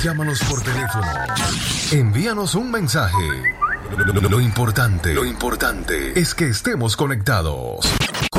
Llámanos por teléfono. Envíanos un mensaje. Lo importante es que estemos conectados.